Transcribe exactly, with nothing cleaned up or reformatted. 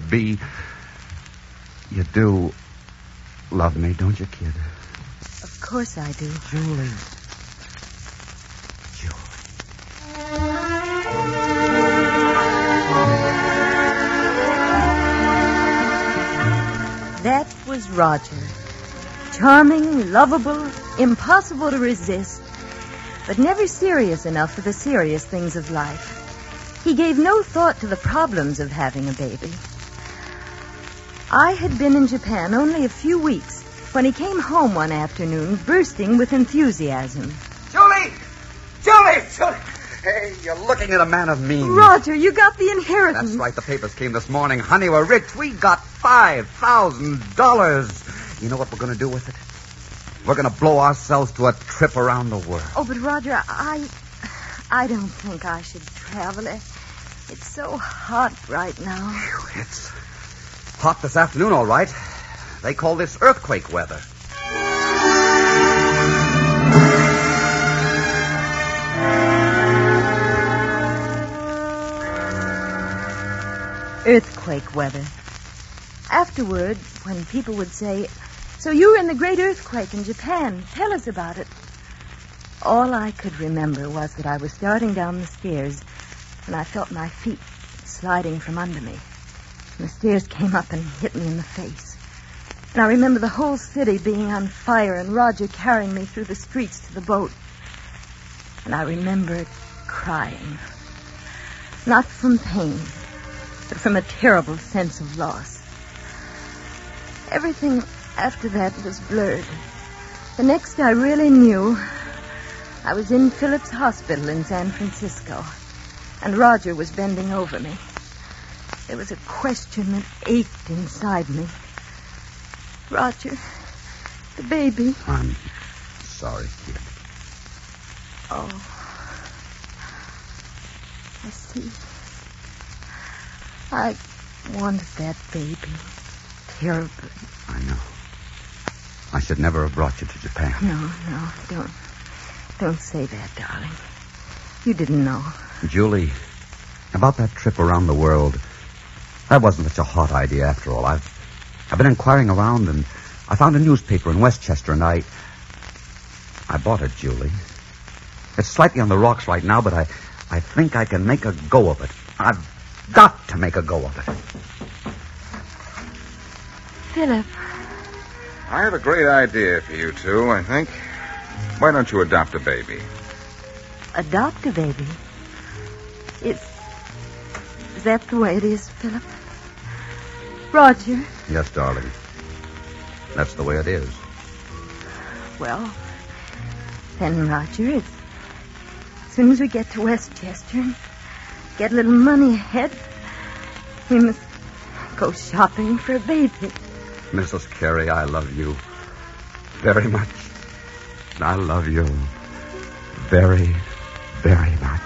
be. You do love me, don't you, kid? Of course I do. Julie. That was Roger. Charming, lovable, impossible to resist, but never serious enough for the serious things of life. He gave no thought to the problems of having a baby. I had been in Japan only a few weeks when he came home one afternoon, bursting with enthusiasm. Julie! Julie! Julie! Hey, you're looking at a man of means. Roger, you got the inheritance. That's right. The papers came this morning. Honey, we're rich. We got five thousand dollars. You know what we're going to do with it? We're going to blow ourselves to a trip around the world. Oh, but Roger, I... I don't think I should travel. It's so hot right now. Whew, it's hot this afternoon, all right. They call this earthquake weather. Earthquake weather. Afterward, when people would say, "So you were in the great earthquake in Japan. Tell us about it." All I could remember was that I was starting down the stairs and I felt my feet sliding from under me. And the stairs came up and hit me in the face. And I remember the whole city being on fire and Roger carrying me through the streets to the boat. And I remember crying. Not from pain, but from a terrible sense of loss. Everything after that was blurred. The next I really knew, I was in Phillips Hospital in San Francisco, and Roger was bending over me. There was a question that ached inside me. Roger, the baby. I'm sorry, kid. Oh, I see. I wanted that baby terribly. I know. I should never have brought you to Japan. No, no, don't. Don't say that, darling. You didn't know. Julie, about that trip around the world, that wasn't such a hot idea after all. I've, I've been inquiring around, and I found a newspaper in Westchester, and I... I bought it, Julie. It's slightly on the rocks right now, but I, I think I can make a go of it. I've got to make a go of it. Philip. I have a great idea for you two, I think. Why don't you adopt a baby? Adopt a baby? Is, is that the way it is, Philip? Roger? Yes, darling. That's the way it is. Well, then, Roger, as soon as we get to Westchester and get a little money ahead, we must go shopping for a baby. Missus Carey, I love you very much. I love you very, very much.